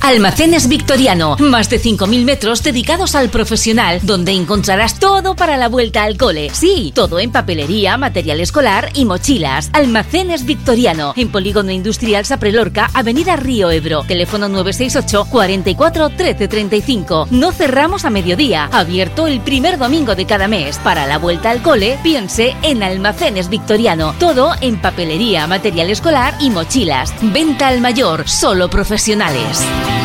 Almacenes Victoriano, más de 5.000 metros dedicados al profesional, donde encontrarás todo para la vuelta al cole. Sí, todo en papelería, material escolar y mochilas. Almacenes Victoriano, en Polígono Industrial Saprelorca, Avenida Río Ebro. Teléfono 968 44 13 35. No cerramos a mediodía. Abierto el primer domingo de cada mes. Para la vuelta al cole, piense en Almacenes Victoriano. Todo en papelería, material escolar y mochilas. Venta al mayor, solo profesionales.